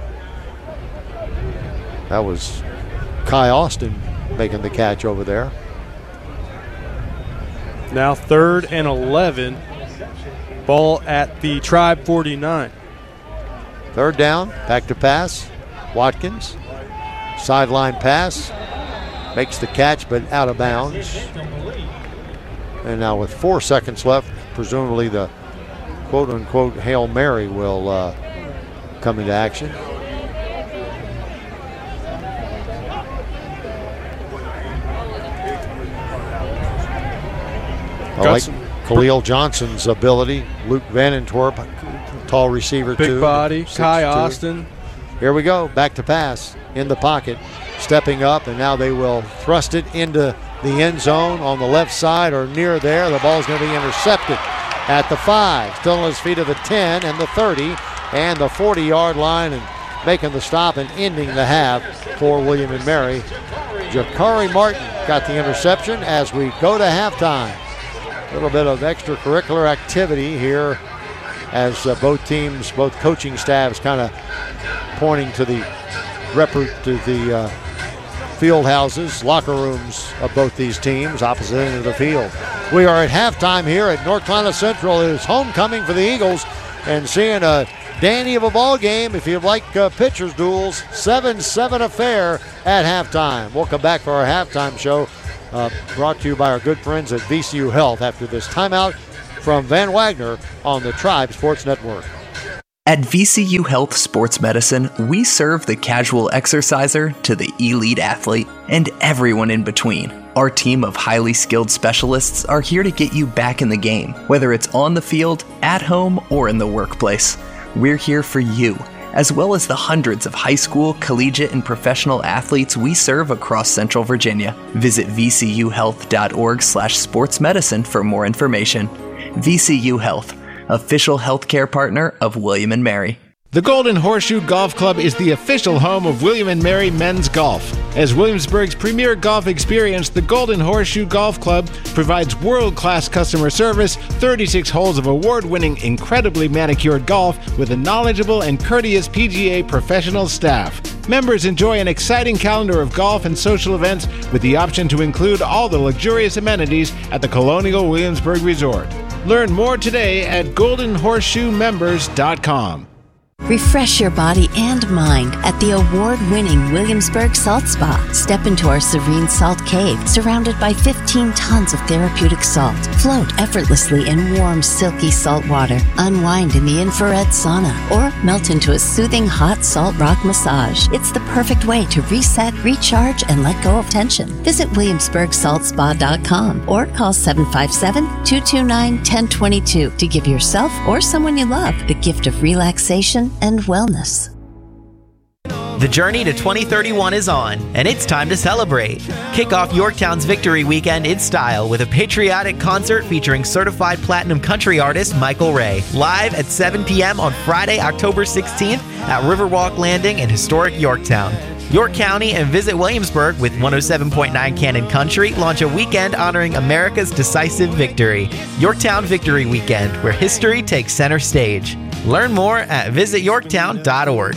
That was Kai Austin making the catch over there. Now third and eleven. Ball at the Tribe forty-nine. Third down, back to pass. Watkins. Sideline pass, makes the catch but out of bounds. And now with four seconds left, presumably the quote-unquote Hail Mary will uh, come into action. I like Khalil Johnson's ability. Luke Vanentorp, tall receiver big too. Big body, Kai Austin. Here we go, back to pass. In the pocket, stepping up, and now they will thrust it into the end zone on the left side or near there. The ball's going to be intercepted at the five. Still on his feet at the ten and the thirty and the forty-yard line, and making the stop and ending the half for William and Mary. Jakari Martin got the interception as we go to halftime. A little bit of extracurricular activity here as uh, both teams, both coaching staffs kind of pointing to the rep to the uh, field houses, locker rooms of both these teams, opposite end of the field. We are at halftime here at North Carolina Central. It is homecoming for the Eagles, and seeing a dandy of a ball game, if you like uh, pitchers duels, seven seven affair at halftime. We'll come back for our halftime show uh, brought to you by our good friends at V C U Health after this timeout from Van Wagner on the Tribe Sports Network. At V C U Health Sports Medicine, we serve the casual exerciser to the elite athlete and everyone in between. Our team of highly skilled specialists are here to get you back in the game, whether it's on the field, at home, or in the workplace. We're here for you, as well as the hundreds of high school, collegiate, and professional athletes we serve across Central Virginia. Visit v c u health dot org slash sports medicine for more information. V C U Health, official healthcare partner of William and Mary. The Golden Horseshoe Golf Club is the official home of William and Mary Men's Golf. As Williamsburg's premier golf experience, the Golden Horseshoe Golf Club provides world-class customer service, thirty-six holes of award-winning, incredibly manicured golf with a knowledgeable and courteous P G A professional staff. Members enjoy an exciting calendar of golf and social events with the option to include all the luxurious amenities at the Colonial Williamsburg Resort. Learn more today at golden horseshoe members dot com. Refresh your body and mind at the award-winning Williamsburg Salt Spa. Step into our serene salt cave, surrounded by fifteen tons of therapeutic salt. Float effortlessly in warm, silky salt water. Unwind in the infrared sauna, or melt into a soothing hot salt rock massage. It's the perfect way to reset, recharge, and let go of tension. Visit williamsburg salt spa dot com or call seven five seven, two two nine, one zero two two to give yourself or someone you love the gift of relaxation and wellness. The journey to twenty thirty-one is on, and it's time to celebrate. Kick off Yorktown's Victory Weekend in style with a patriotic concert featuring certified platinum country artist Michael Ray, live at seven p.m. on Friday, October sixteenth at Riverwalk Landing in historic Yorktown. York County and Visit Williamsburg with one oh seven point nine Cannon Country launch a weekend honoring America's decisive victory. Yorktown Victory Weekend, where history takes center stage. Learn more at visit yorktown dot org.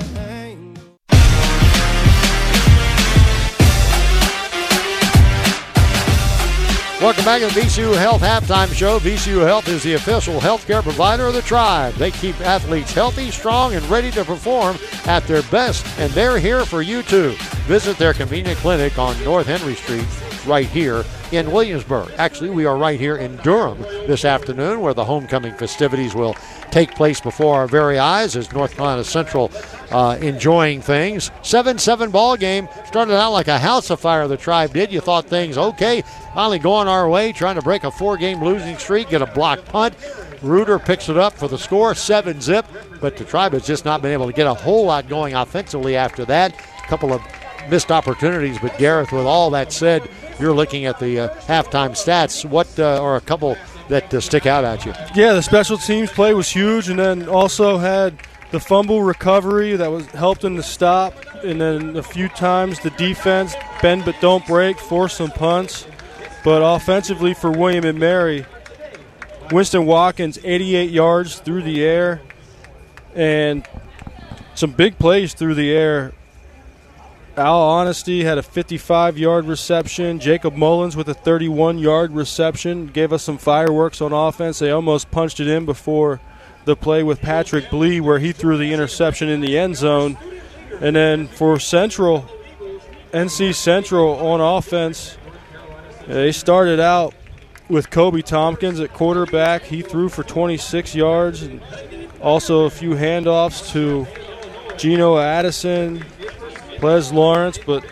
Welcome back to the V C U Health Halftime Show. V C U Health is the official healthcare provider of the Tribe. They keep athletes healthy, strong, and ready to perform at their best, and they're here for you too. Visit their convenient clinic on North Henry Street right here in Williamsburg. Actually, we are right here in Durham this afternoon, where the homecoming festivities will take place before our very eyes as North Carolina Central uh, enjoying things. seven seven ball game. Started out like a house of fire, the Tribe did. You thought things, okay, finally going our way, trying to break a four-game losing streak, get a block punt. Reuter picks it up for the score, seven zip, but the Tribe has just not been able to get a whole lot going offensively after that. A couple of missed opportunities, but Gareth, with all that said, you're looking at the uh, halftime stats. What uh, are a couple that uh, stick out at you? Yeah, the special teams play was huge, and then also had the fumble recovery that was helped in the stop, and then a few times the defense, bend but don't break, forced some punts. But offensively for William and Mary, Winston Watkins, eighty-eight yards through the air, and some big plays through the air. Al Honesty had a fifty-five-yard reception. Jacob Mullins with a thirty-one-yard reception. Gave us some fireworks on offense. They almost punched it in before the play with Patrick Blee, where he threw the interception in the end zone. And then for Central, N C Central on offense, they started out with Kobe Tompkins at quarterback. He threw for twenty-six yards. And also a few handoffs to Gino Addison, Les Lawrence, but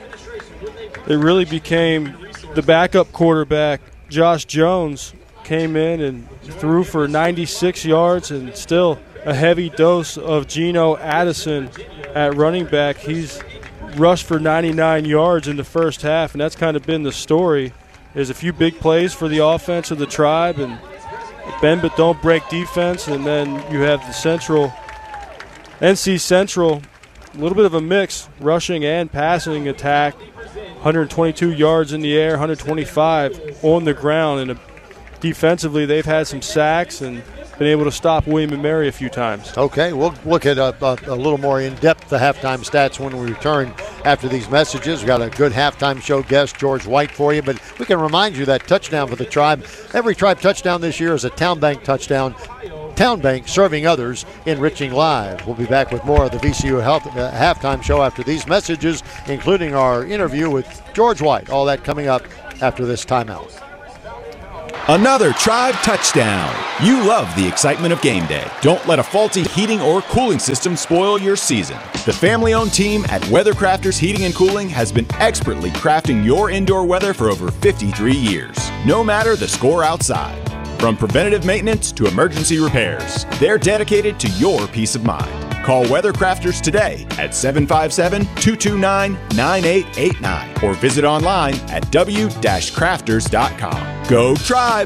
it really became the backup quarterback, Josh Jones, came in and threw for ninety-six yards, and still a heavy dose of Gino Addison at running back. He's rushed for ninety-nine yards in the first half, and that's kind of been the story. There's a few big plays for the offense of the Tribe, and bend but don't break defense, and then you have the Central, N C Central, a little bit of a mix, rushing and passing attack. one hundred twenty-two yards in the air, one hundred twenty-five on the ground. And defensively, they've had some sacks and been able to stop William and Mary a few times. Okay, we'll look at a, a, a little more in-depth the halftime stats when we return after these messages. We've got a good halftime show guest, George White, for you. But we can remind you that touchdown for the Tribe, every Tribe touchdown this year is a Town Bank touchdown. Town Bank, serving others, enriching lives. We'll be back with more of the V C U Health uh, halftime show after these messages, including our interview with George White. All that coming up after this timeout. Another Tribe touchdown. You love the excitement of game day. Don't let a faulty heating or cooling system spoil your season. The family-owned team at Weathercrafters Heating and Cooling has been expertly crafting your indoor weather for over fifty-three years, no matter the score outside. From preventative maintenance to emergency repairs, they're dedicated to your peace of mind. Call Weathercrafters today at seven five seven, two two nine, nine eight eight nine or visit online at w dash crafters dot com. Go Tribe!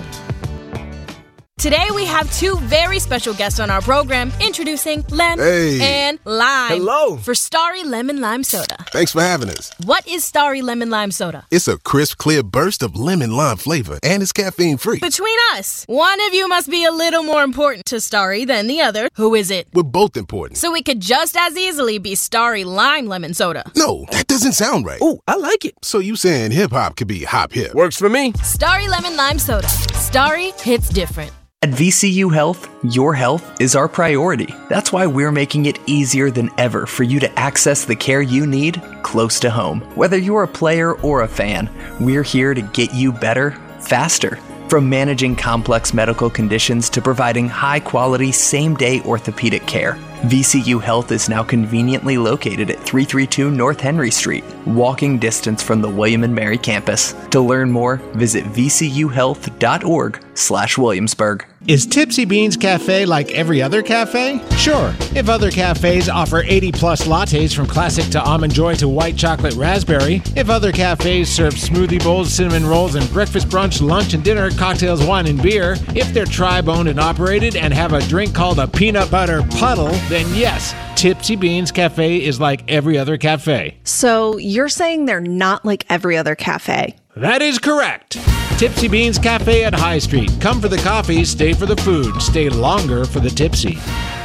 Today we have two very special guests on our program, introducing Lem hey. and Lime. Hello. For Starry Lemon Lime Soda. Thanks for having us. What is Starry Lemon Lime Soda? It's a crisp, clear burst of lemon lime flavor, and it's caffeine-free. Between us, one of you must be a little more important to Starry than the other. Who is it? We're both important. So it could just as easily be Starry Lime Lemon Soda. No, that doesn't sound right. Oh, I like it. So you saying hip-hop could be hop-hip? Works for me. Starry Lemon Lime Soda. Starry hits different. At V C U Health, your health is our priority. That's why we're making it easier than ever for you to access the care you need close to home. Whether you're a player or a fan, we're here to get you better, faster. From managing complex medical conditions to providing high-quality, same-day orthopedic care, V C U Health is now conveniently located at three thirty-two North Henry Street, walking distance from the William and Mary campus. To learn more, visit v c u health dot org slash Williamsburg. Is Tipsy Beans Cafe like every other cafe? Sure. If other cafes offer eighty plus lattes from classic to almond joy to white chocolate raspberry, if other cafes serve smoothie bowls, cinnamon rolls, and breakfast, brunch, lunch, and dinner, cocktails, wine, and beer, if they're tribe owned and operated and have a drink called a peanut butter puddle, then yes, Tipsy Beans Cafe is like every other cafe. So you're saying they're not like every other cafe? That is correct. Tipsy Beans Cafe at High Street. Come for the coffee, stay for the food, stay longer for the tipsy.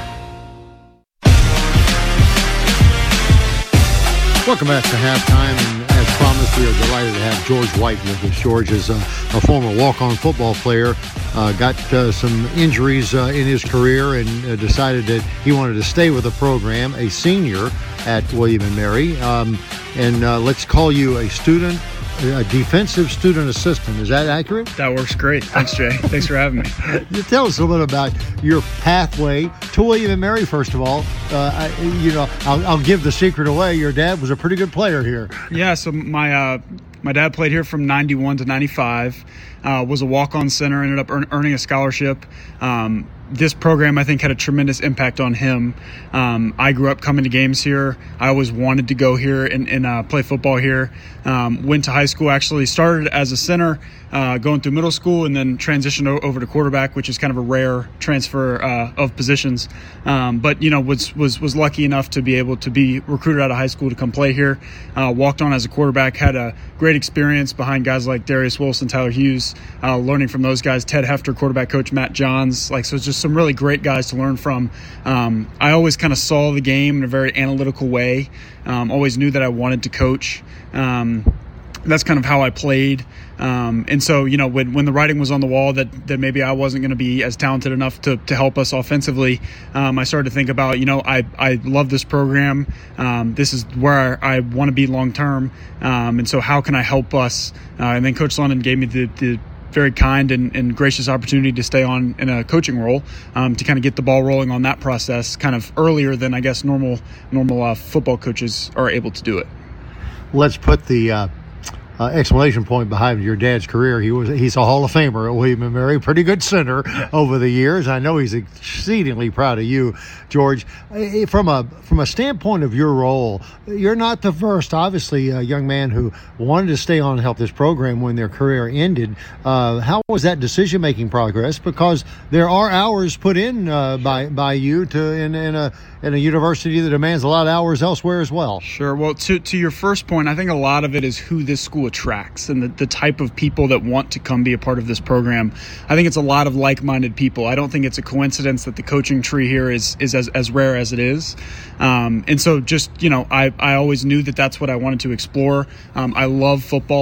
Welcome back to halftime, and as promised, we are delighted to have George White with us. George is a, a former walk-on football player, uh, got uh, some injuries uh, in his career, and uh, decided that he wanted to stay with the program, a senior at William and Mary. Um, and uh, let's call you a student, a defensive student assistant. Is that accurate? That works great. Thanks, Jay. Thanks for having me. You tell us a little bit about your pathway to William and Mary, first of all. Uh, I, you know, I'll, I'll give the secret away. Your dad was a pretty good player here. Yeah, so my uh, my dad played here from ninety-one to ninety-five, uh, was a walk-on center, ended up earn, earning a scholarship. Um, this program, I think, had a tremendous impact on him. Um, I grew up coming to games here. I always wanted to go here and, and uh, play football here. Um, went to high school, actually started as a center, uh, going through middle school, and then transitioned o- over to quarterback, which is kind of a rare transfer uh, of positions. Um, but, you know, was, was was lucky enough to be able to be recruited out of high school to come play here. Uh, walked on as a quarterback, had a great experience behind guys like Darius Wilson, Tyler Hughes, uh, learning from those guys, Ted Hefter, quarterback coach, Matt Johns. Like, so it's just some really great guys to learn from. Um, I always kind of saw the game in a very analytical way. Um, always knew that I wanted to coach. Um, that's kind of how I played. Um, and so, you know, when, when the writing was on the wall that, that maybe I wasn't going to be as talented enough to, to help us offensively, um, I started to think about, you know, I, I love this program. Um, this is where I, I want to be long term. Um, and so how can I help us? Uh, and then Coach London gave me the, the very kind and, and gracious opportunity to stay on in a coaching role, um, to kind of get the ball rolling on that process kind of earlier than I guess normal normal uh, football coaches are able to do it. Let's put the uh, uh, exclamation point behind your dad's career. He was he's a Hall of Famer at William and Mary, pretty good center over the years. I know he's exceedingly proud of you, George. From a from a standpoint of your role, you're not the first, obviously, a young man who wanted to stay on and help this program when their career ended. Uh, how was that decision-making progress? Because there are hours put in uh, by by you to in, in a in a university that demands a lot of hours elsewhere as well. Sure. Well, to to your first point, I think a lot of it is who this school attracts and the, the type of people that want to come be a part of this program. I think it's a lot of like-minded people. I don't think it's a coincidence that the coaching tree here is is as, as rare as it is. Um, and so just, you know, I, I always knew that that's what I wanted to explore. Um, I love football.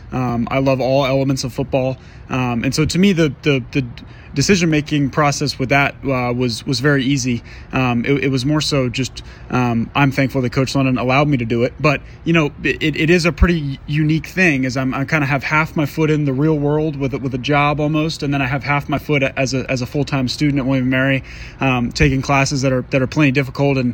Um, I love all elements of football. Um, and so to me, the, the, the decision-making process with that uh, was was very easy. Um, it, it was more so just um, I'm thankful that Coach London allowed me to do it. But, you know, it, it is a pretty unique thing as I'm, I kind of have half my foot in the real world with, with a job almost, and then I have half my foot as a as a full-time student at William and Mary, um, taking classes that are that are plenty difficult and